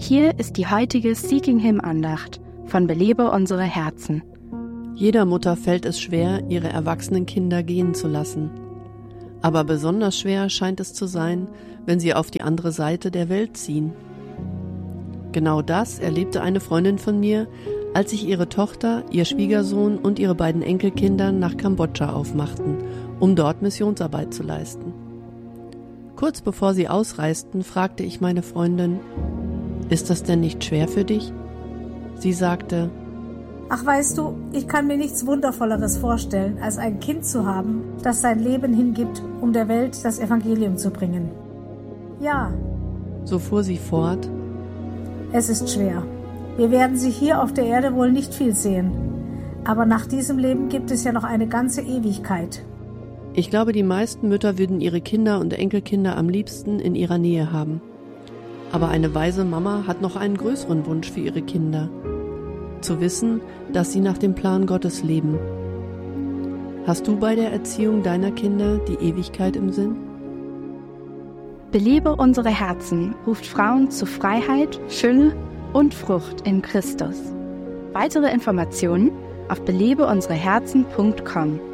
Hier ist die heutige Seeking Him Andacht von Belebe unsere Herzen. Jeder Mutter fällt es schwer, ihre erwachsenen Kinder gehen zu lassen. Aber besonders schwer scheint es zu sein, wenn sie auf die andere Seite der Welt ziehen. Genau das erlebte eine Freundin von mir, als sich ihre Tochter, ihr Schwiegersohn und ihre beiden Enkelkinder nach Kambodscha aufmachten, um dort Missionsarbeit zu leisten. Kurz bevor sie ausreisten, fragte ich meine Freundin: Ist das denn nicht schwer für dich? Sie sagte: Ach, weißt du, ich kann mir nichts Wundervolleres vorstellen, als ein Kind zu haben, das sein Leben hingibt, um der Welt das Evangelium zu bringen. Ja. So fuhr sie fort: Es ist schwer. Wir werden sie hier auf der Erde wohl nicht viel sehen. Aber nach diesem Leben gibt es ja noch eine ganze Ewigkeit. Ich glaube, die meisten Mütter würden ihre Kinder und Enkelkinder am liebsten in ihrer Nähe haben. Aber eine weise Mama hat noch einen größeren Wunsch für ihre Kinder: zu wissen, dass sie nach dem Plan Gottes leben. Hast du bei der Erziehung deiner Kinder die Ewigkeit im Sinn? Belebe unsere Herzen ruft Frauen zu Freiheit, Fülle und Frucht in Christus. Weitere Informationen auf belebeunsereherzen.com.